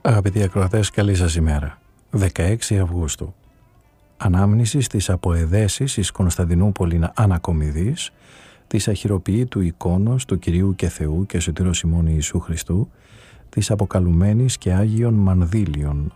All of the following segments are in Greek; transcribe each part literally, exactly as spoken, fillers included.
Αγαπητοί ακροατές, καλή σας ημέρα. δεκαέξι Αυγούστου. Ανάμνηση στις αποεδέσεις εις Κωνσταντινούπολη Ανακομιδής, της αχυροποιήτου εικόνος του Κυρίου και Θεού και Σωτήρος ημών Ιησού Χριστού, της αποκαλουμένης και Άγιον Μανδύλιον.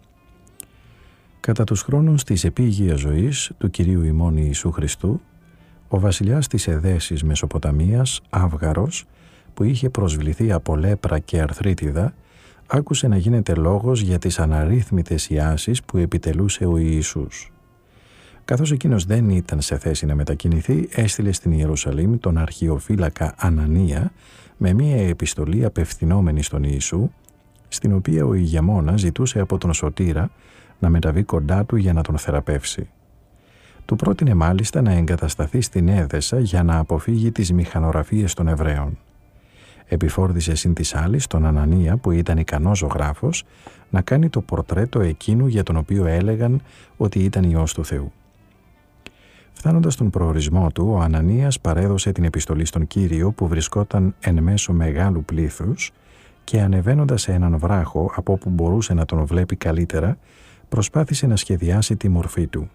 Κατά τους χρόνους της επίγειας ζωής του Κυρίου ημών Ιησού Χριστού, ο βασιλιάς της Εδέσης Μεσοποταμίας, Αύγαρος, που είχε προσβληθεί από λέπρα και αρθρίτιδα, άκουσε να γίνεται λόγος για τις αναρρύθμιτες ιάσεις που επιτελούσε ο Ιησούς. Καθώς εκείνος δεν ήταν σε θέση να μετακινηθεί, έστειλε στην Ιερουσαλήμ τον αρχιοφύλακα Ανανία με μία επιστολή απευθυνόμενη στον Ιησού, στην οποία ο ηγεμόνας ζητούσε από τον Σωτήρα να μεταβεί κοντά του για να τον θεραπεύσει. Του πρότεινε μάλιστα να εγκατασταθεί στην Έδεσα για να αποφύγει τις μηχανογραφίες των Εβραίων. Επιφόρτησε συν της άλλης τον Ανανία, που ήταν ικανός ζωγράφος, να κάνει το πορτρέτο εκείνου για τον οποίο έλεγαν ότι ήταν Υιός του Θεού. Φτάνοντας στον προορισμό του, ο Ανανίας παρέδωσε την επιστολή στον Κύριο, που βρισκόταν εν μέσω μεγάλου πλήθους, και ανεβαίνοντας σε έναν βράχο από όπου μπορούσε να τον βλέπει καλύτερα, προσπάθησε να σχεδιάσει τη μορφή του.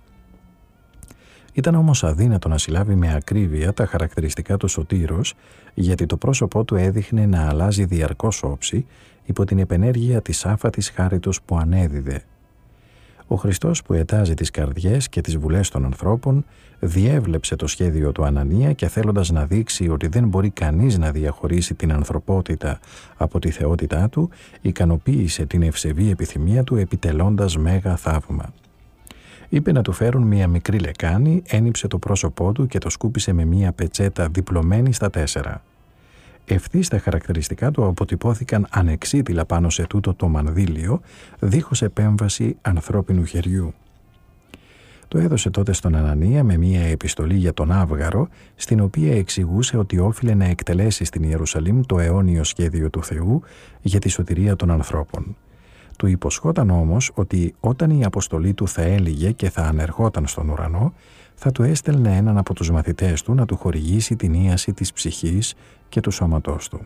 Ήταν όμως αδύνατο να συλλάβει με ακρίβεια τα χαρακτηριστικά του Σωτήρος, γιατί το πρόσωπό του έδειχνε να αλλάζει διαρκώς όψη υπό την επενέργεια της άφατης χάριτος που ανέδιδε. Ο Χριστός, που ετάζει τις καρδιές και τις βουλές των ανθρώπων, διέβλεψε το σχέδιο του Ανανία και, θέλοντας να δείξει ότι δεν μπορεί κανείς να διαχωρίσει την ανθρωπότητα από τη θεότητά του, ικανοποίησε την ευσεβή επιθυμία του επιτελώντας μέγα θαύμα. Είπε να του φέρουν μία μικρή λεκάνη, ένιψε το πρόσωπό του και το σκούπισε με μία πετσέτα διπλωμένη στα τέσσερα. Ευθύς τα χαρακτηριστικά του αποτυπώθηκαν ανεξίτηλα πάνω σε τούτο το μανδύλιο, δίχως επέμβαση ανθρώπινου χεριού. Το έδωσε τότε στον Ανανία με μία επιστολή για τον Αύγαρο, στην οποία εξηγούσε ότι όφιλε να εκτελέσει στην Ιερουσαλήμ το αιώνιο σχέδιο του Θεού για τη σωτηρία των ανθρώπων. Του υποσχόταν όμως ότι όταν η αποστολή του θα έλυγε και θα ανερχόταν στον ουρανό, θα του έστελνε έναν από τους μαθητές του να του χορηγήσει την ίαση της ψυχής και του σώματός του.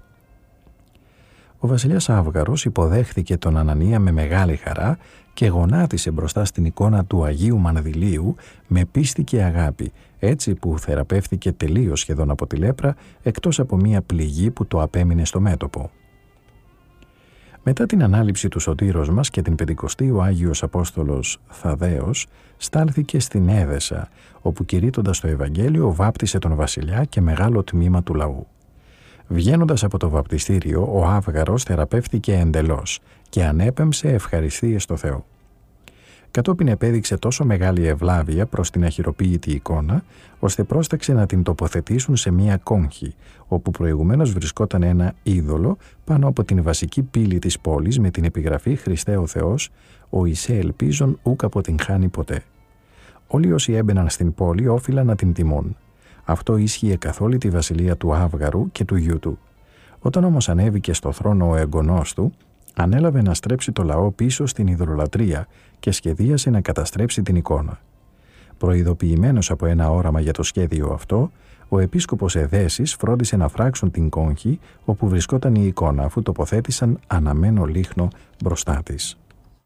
Ο βασιλιάς Αύγαρος υποδέχθηκε τον Ανανία με μεγάλη χαρά και γονάτισε μπροστά στην εικόνα του Αγίου Μανδυλίου με πίστη και αγάπη, έτσι που θεραπεύθηκε τελείως σχεδόν από τη λέπρα, εκτός από μία πληγή που το απέμεινε στο μέτωπο. Μετά την ανάληψη του Σωτήρος μας και την Πεντηκοστή, ο Άγιος Απόστολος Θαδέος στάλθηκε στην Έδεσα, όπου κηρύττοντας το Ευαγγέλιο βάπτισε τον βασιλιά και μεγάλο τμήμα του λαού. Βγαίνοντας από το βαπτιστήριο, ο Αύγαρος θεραπεύτηκε εντελώς και ανέπεμψε ευχαριστίες στο Θεό. Κατόπιν επέδειξε τόσο μεγάλη ευλάβεια προς την αχυροποίητη εικόνα, ώστε πρόσταξε να την τοποθετήσουν σε μία κόγχη, όπου προηγουμένως βρισκόταν ένα είδωλο πάνω από την βασική πύλη της πόλης με την επιγραφή «Χριστέ ο Θεός, ο εισέ ελπίζων ούκ αποτυγχάνει ποτέ». Όλοι όσοι έμπαιναν στην πόλη όφυλαν να την τιμούν. Αυτό ίσχυε καθ' όλη τη βασιλεία του Αύγαρου και του γιού του. Όταν όμως ανέβηκε στο θρόνο ο εγγονός του, ανέλαβε να στρέψει το λαό πίσω στην ιδωλολατρία και σχεδίασε να καταστρέψει την εικόνα. Προειδοποιημένος από ένα όραμα για το σχέδιο αυτό, ο επίσκοπος Εδέσης φρόντισε να φράξουν την κόγχη όπου βρισκόταν η εικόνα, αφού τοποθέτησαν αναμένο λίχνο μπροστά της.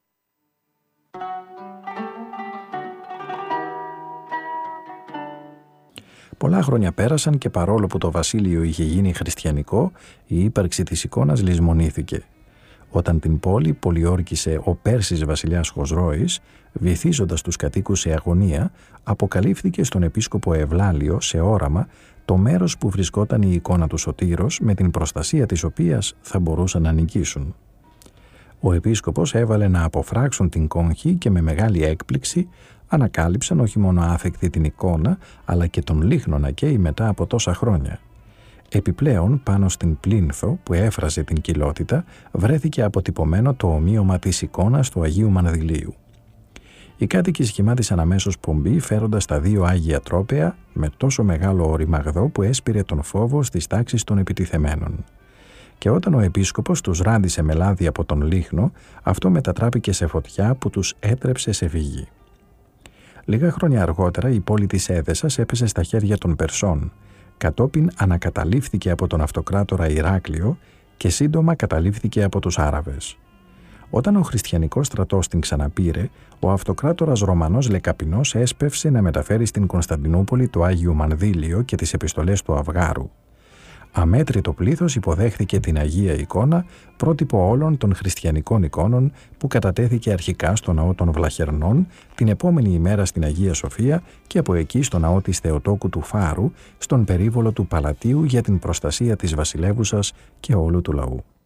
Πολλά χρόνια πέρασαν και παρόλο που το βασίλειο είχε γίνει χριστιανικό, η ύπαρξη της εικόνας λησμονήθηκε. Όταν την πόλη πολιόρκησε ο Πέρσης βασιλιάς Χοσρόης, βυθίζοντας τους κατοίκους σε αγωνία, αποκαλύφθηκε στον επίσκοπο Ευλάλιο σε όραμα το μέρος που βρισκόταν η εικόνα του Σωτήρος, με την προστασία της οποίας θα μπορούσαν να νικήσουν. Ο επίσκοπος έβαλε να αποφράξουν την κόγχη και με μεγάλη έκπληξη ανακάλυψαν όχι μόνο άφεκτη την εικόνα, αλλά και τον λίχνο να καίει μετά από τόσα χρόνια. Επιπλέον, πάνω στην πλήνθο που έφραζε την κοιλότητα, βρέθηκε αποτυπωμένο το ομοίωμα της εικόνας του Αγίου Μανδυλίου. Οι κάτοικοι σχημάτισαν αμέσως πομπή, φέροντας τα δύο Άγια Τρόπαια με τόσο μεγάλο οριμαγδό που έσπηρε τον φόβο στις τάξεις των επιτιθεμένων. Και όταν ο επίσκοπος τους ράντισε με λάδι από τον λίχνο, αυτό μετατράπηκε σε φωτιά που τους έτρεψε σε φυγή. Λίγα χρόνια αργότερα η πόλη της Έδεσας έπεσε στα χέρια των Περσών. Κατόπιν ανακαταλήφθηκε από τον αυτοκράτορα Ηράκλειο και σύντομα καταλήφθηκε από τους Άραβες. Όταν ο χριστιανικός στρατός την ξαναπήρε, ο αυτοκράτορας Ρωμανός Λεκαπινός έσπευσε να μεταφέρει στην Κωνσταντινούπολη το Άγιο Μανδύλιο και τις επιστολές του Αυγάρου. Αμέτρητο πλήθος υποδέχθηκε την Αγία Εικόνα, πρότυπο όλων των χριστιανικών εικόνων που κατατέθηκε αρχικά στο ναό των Βλαχερνών, την επόμενη ημέρα στην Αγία Σοφία και από εκεί στο ναό της Θεοτόκου του Φάρου, στον περίβολο του Παλατίου για την προστασία της βασιλεύουσας και όλου του λαού.